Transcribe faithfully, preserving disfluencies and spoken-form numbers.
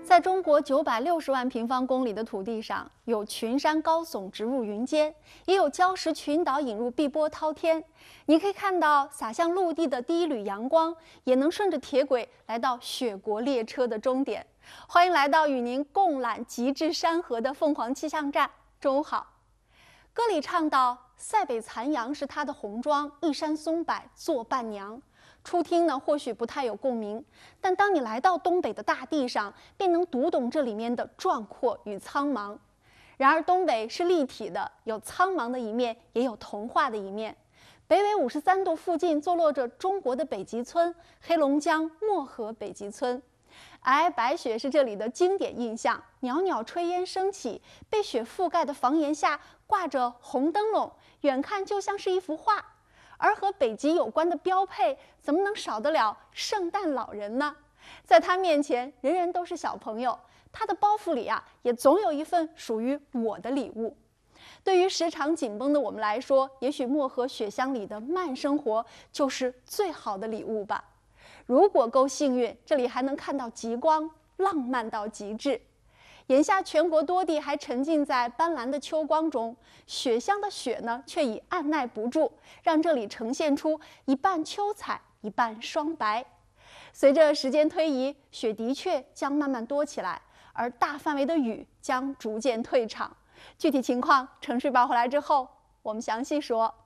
在中国九百六十万平方公里的土地上，有群山高耸直入云间，也有礁石群岛引入碧波滔天。你可以看到洒向陆地的第一缕阳光，也能顺着铁轨来到雪国列车的终点。欢迎来到与您共览极致山河的凤凰气象站。中午好。歌里唱到：“塞北残阳是它的红妆，一山松柏作伴娘。”初听呢，或许不太有共鸣，但当你来到东北的大地上，便能读懂这里面的壮阔与苍茫。然而，东北是立体的，有苍茫的一面，也有童话的一面。北纬五十三度附近坐落着中国的北极村——黑龙江漠河北极村。皑皑白雪是这里的经典印象，袅袅炊烟升起，被雪覆盖的房檐下挂着红灯笼，远看就像是一幅画。而和北极有关的标配，怎么能少得了圣诞老人呢？在他面前，人人都是小朋友，他的包袱里啊，也总有一份属于我的礼物。对于时常紧绷的我们来说，也许漠河雪乡里的慢生活就是最好的礼物吧。如果够幸运，这里还能看到极光，浪漫到极致。眼下全国多地还沉浸在斑斓的秋光中，雪乡的雪呢，却已按耐不住，让这里呈现出一半秋彩，一半霜白。随着时间推移，雪的确将慢慢多起来，而大范围的雨将逐渐退场。具体情况，程序报回来之后，我们详细说。